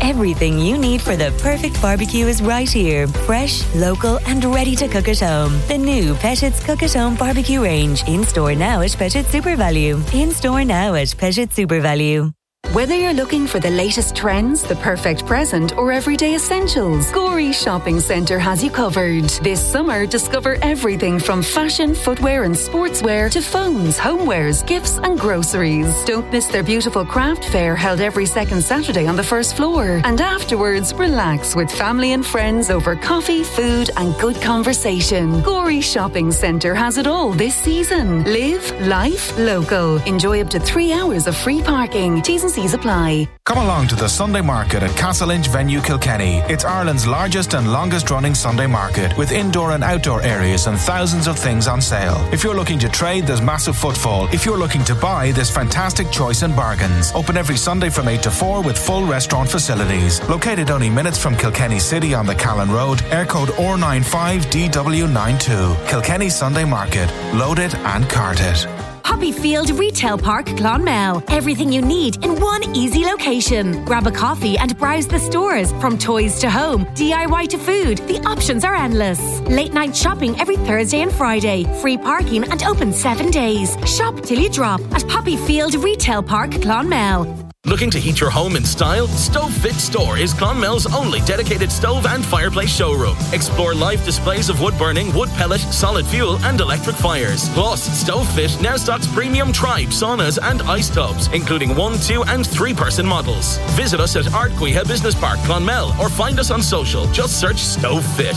Everything you need for the perfect barbecue is right here. Fresh, local and ready to cook at home. The new Pettit's Cook at Home barbecue range. In store now at Pettit Super Value. In store now at Pettit Super Value. Whether you're looking for the latest trends, the perfect present, or everyday essentials, Gorey Shopping Centre has you covered. This summer, discover everything from fashion, footwear and sportswear to phones, homewares, gifts and groceries. Don't miss their beautiful craft fair held every second Saturday on the first floor. And afterwards, relax with family and friends over coffee, food and good conversation. Gorey Shopping Centre has it all this season. Live life local. Enjoy up to 3 hours of free parking. T's and C's apply. Come along to the Sunday Market at Castleinch Venue Kilkenny. It's Ireland's largest and longest running Sunday market, with indoor and outdoor areas and thousands of things on sale. If you're looking to trade, there's massive footfall. If you're looking to buy, there's fantastic choice and bargains. Open every Sunday from 8 to 4 with full restaurant facilities. Located only minutes from Kilkenny City on the Callan Road, air code R95DW92. Kilkenny Sunday Market. Load it and cart it. Poppyfield Retail Park, Clonmel. Everything you need in one easy location. Grab a coffee and browse the stores. From toys to home, DIY to food, the options are endless. Late night shopping every Thursday and Friday. Free parking and open 7 days. Shop till you drop at Poppyfield Retail Park, Clonmel. Looking to heat your home in style? Stove Fit Store is Clonmel's only dedicated stove and fireplace showroom. Explore live displays of wood burning, wood pellet, solid fuel and electric fires. Plus, Stove Fit now stocks premium Tribe saunas and ice tubs, including 1, 2 and 3 person models. Visit us at Ardcuiha Business Park, Clonmel, or find us on social. Just search Stove Fit.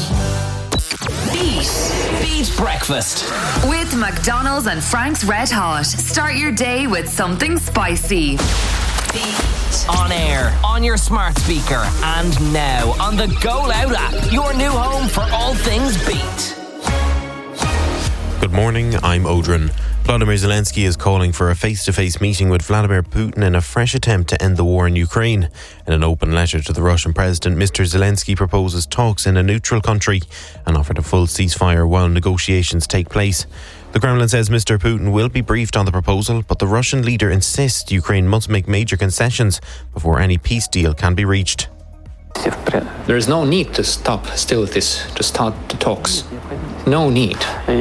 Beat breakfast with McDonald's and Frank's Red Hot. Start your day with something spicy. Beat. On air, on your smart speaker, and now on the Go Loud app, your new home for all things Beat. Good morning, I'm Odrin. Volodymyr Zelensky is calling for a face-to-face meeting with Vladimir Putin in a fresh attempt to end the war in Ukraine. In an open letter to the Russian president, Mr. Zelensky proposes talks in a neutral country and offered a full ceasefire while negotiations take place. The Kremlin says Mr. Putin will be briefed on the proposal, but the Russian leader insists Ukraine must make major concessions before any peace deal can be reached. There is no need to stop hostilities, to start the talks. No need.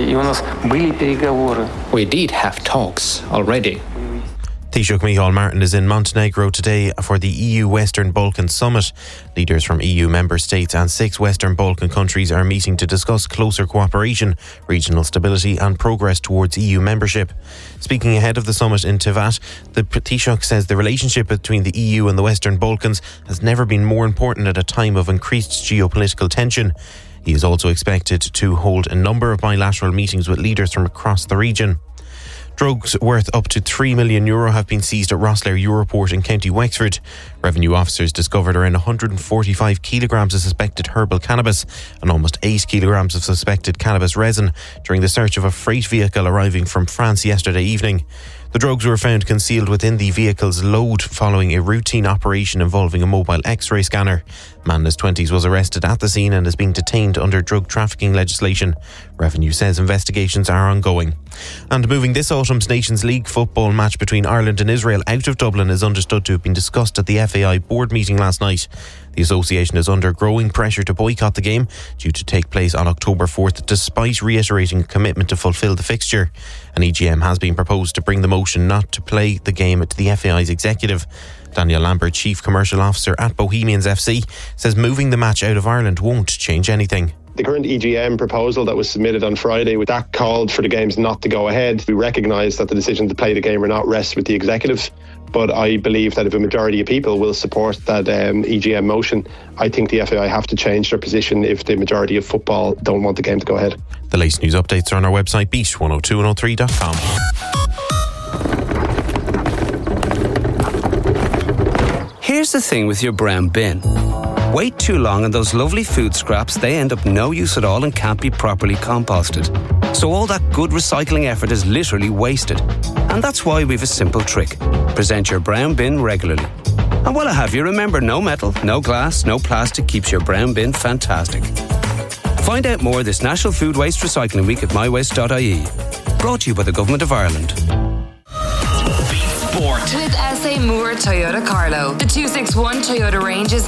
We did have talks already. Taoiseach Micheál Martin is in Montenegro today for the EU Western Balkan Summit. Leaders from EU member states and 6 Western Balkan countries are meeting to discuss closer cooperation, regional stability and progress towards EU membership. Speaking ahead of the summit in Tivat, the Taoiseach says the relationship between the EU and the Western Balkans has never been more important at a time of increased geopolitical tension. He is also expected to hold a number of bilateral meetings with leaders from across the region. Drugs worth up to €3 million have been seized at Rosslare Europort in County Wexford. Revenue officers discovered around 145 kilograms of suspected herbal cannabis and almost 8 kilograms of suspected cannabis resin during the search of a freight vehicle arriving from France yesterday evening. The drugs were found concealed within the vehicle's load following a routine operation involving a mobile X-ray scanner. A man in his 20s was arrested at the scene and is being detained under drug trafficking legislation. Revenue says investigations are ongoing. And moving this autumn's Nations League football match between Ireland and Israel out of Dublin is understood to have been discussed at the FAI board meeting last night. The association is under growing pressure to boycott the game, due to take place on October 4th, despite reiterating a commitment to fulfil the fixture. An EGM has been proposed to bring the motion not to play the game to the FAI's executive. Daniel Lambert, Chief Commercial Officer at Bohemians FC, says moving the match out of Ireland won't change anything. The current EGM proposal that was submitted on Friday, with that called for the games not to go ahead. We recognise that the decision to play the game or not rests with the executive, but I believe that if a majority of people will support that EGM motion, I think the FAI have to change their position if the majority of football don't want the game to go ahead. The latest news updates are on our website, beat102103.com. Here's the thing with your brown bin. Wait too long and those lovely food scraps, they end up no use at all and can't be properly composted. So all that good recycling effort is literally wasted. And that's why we've a simple trick. Present your brown bin regularly. And while I have you, remember, no metal, no glass, no plastic keeps your brown bin fantastic. Find out more this National Food Waste Recycling Week at mywaste.ie. Brought to you by the Government of Ireland. With SA Moore Toyota Carlo, the 261 Toyota range is